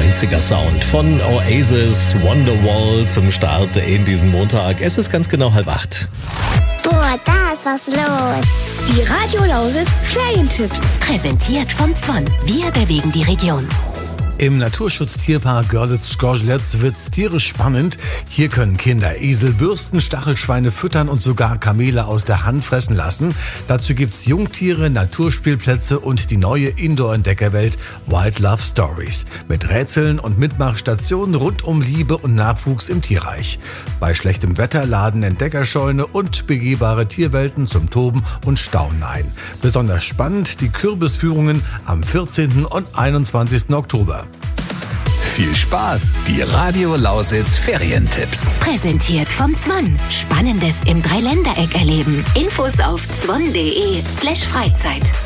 90er Sound von Oasis, Wonderwall zum Start in diesen Montag. Es ist ganz genau 7:30. Boah, da ist was los. Die Radio Lausitz Ferientipps. Präsentiert vom Zwan. Wir bewegen die Region. Im Naturschutztierpark Görlitz-Gorlitz wird's tierisch spannend. Hier können Kinder Esel bürsten, Stachelschweine füttern und sogar Kamele aus der Hand fressen lassen. Dazu gibt's Jungtiere, Naturspielplätze und die neue Indoor-Entdeckerwelt Wild Love Stories. Mit Rätseln und Mitmachstationen rund um Liebe und Nachwuchs im Tierreich. Bei schlechtem Wetter laden Entdeckerscheune und begehbare Tierwelten zum Toben und Staunen ein. Besonders spannend die Kürbisführungen am 14. und 21. Oktober. Viel Spaß! Die Radio Lausitz Ferientipps. Präsentiert vom Zwan. Spannendes im Dreiländereck erleben. Infos auf zwan.de/Freizeit.